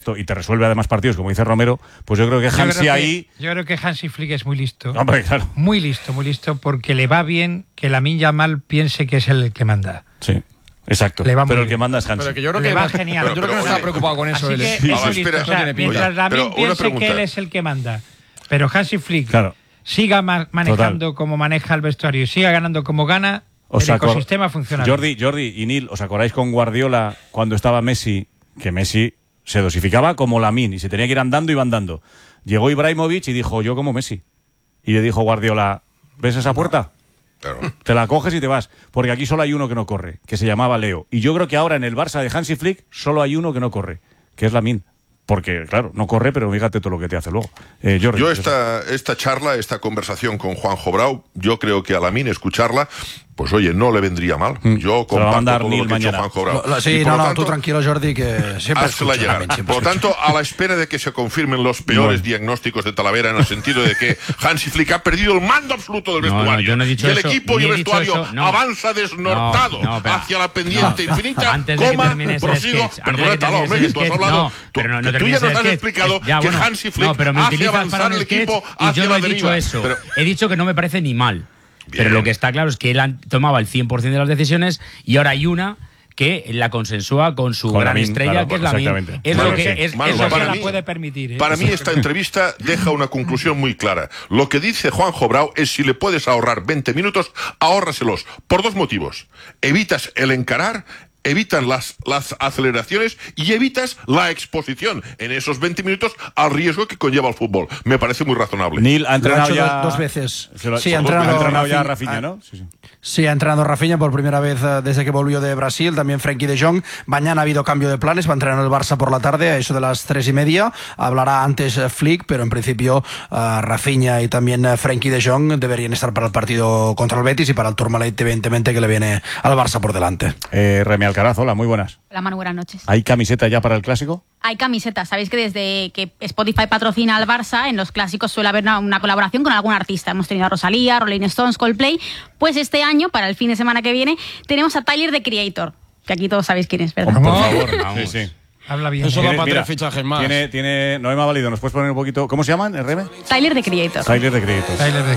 esto y te resuelve además partidos, como dice Romero, pues yo creo que Hansi ahí... Yo creo que Hansi Flick es muy listo. Hombre, claro. Muy listo, porque le va bien que Lamine Yamal piense que es el que manda. Sí. Exacto, pero el que manda es Hansi. Pero que yo creo que va genial. Yo creo que no está preocupado con eso. Así que es listo. O sea, mientras Lamine piense que él es el que manda, pero Hansi Flick siga manejando como maneja el vestuario y siga ganando como gana, el ecosistema funciona. Jordi y Neil, ¿os acordáis con Guardiola cuando estaba Messi? Que Messi se dosificaba como Lamine y se tenía que ir andando, iba andando. Llegó Ibrahimovic y dijo, yo como Messi. Y le dijo Guardiola, ¿ves esa puerta? Claro. Te la coges y te vas, porque aquí solo hay uno que no corre, que se llamaba Leo. Y yo creo que ahora en el Barça de Hansi Flick solo hay uno que no corre, que es Lamine. Porque, claro, no corre, pero fíjate todo lo que te hace luego. Jordi, yo esta charla, esta conversación con Juanjo Brau, yo creo que a Lamine escucharla, pues oye, no le vendría mal. Yo comparto todo lo que ha hecho Juanjo Brau. Sí, tú tranquilo, Jordi, que siempre hazla llegar. Por lo tanto, a la espera de que se confirmen los peores diagnósticos de Talavera, en el sentido de que Hansi Flick ha perdido el mando absoluto del vestuario, yo no he dicho y el eso, equipo y el vestuario avanza desnortado hacia la pendiente infinita, prosigo. Perdónate, tú has hablado, tú ya nos has explicado que Hansi Flick hace avanzar el equipo hacia la deriva. He dicho que no me parece ni mal. Bien. Pero lo que está claro es que él tomaba el 100% de las decisiones y ahora hay una que la consensúa con su gran estrella, que es Lamine. Es lo que es Manu, eso la puede permitir. Para mí esta entrevista deja una conclusión muy clara. Lo que dice Juanjo Brau es: si le puedes ahorrar 20 minutos, ahórraselos. Por dos motivos. Evitas el encarar, evitan las aceleraciones y evitas la exposición en esos 20 minutos al riesgo que conlleva el fútbol. Me parece muy razonable. Neil ha entrenado ya dos veces. Sí, ha entrenado ya Rafinha, ¿no? Sí, ha entrenado Rafinha por primera vez desde que volvió de Brasil, también Frenkie de Jong. Mañana ha habido cambio de planes, va a entrenar el Barça por la tarde, a eso de las 3:30. Hablará antes Flick, pero en principio Rafinha y también Frenkie de Jong deberían estar para el partido contra el Betis y para el Tourmalet, evidentemente, que le viene al Barça por delante. Remy Alcaraz, hola, muy buenas. Hola Manu, buenas noches. ¿Hay camiseta ya para el Clásico? Hay camisetas. Sabéis que desde que Spotify patrocina al Barça, en los clásicos suele haber una colaboración con algún artista. Hemos tenido a Rosalía, Rolling Stones, Coldplay. Pues este año, para el fin de semana que viene, tenemos a Tyler, the Creator, que aquí todos sabéis quién es, ¿verdad? Por favor, vamos. Sí. Habla bien. Eso da para 3 fichajes más. No me ha valido. ¿Nos puedes poner un poquito? ¿Cómo se llaman, RM? Tyler, the Creator. Tyler, the Creator.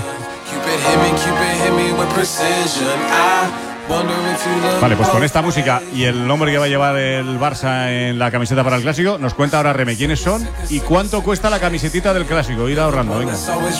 Vale, pues con esta música y el nombre que va a llevar el Barça en la camiseta para el Clásico, nos cuenta ahora Reme quiénes son y cuánto cuesta la camiseta del Clásico. Ir ahorrando, venga.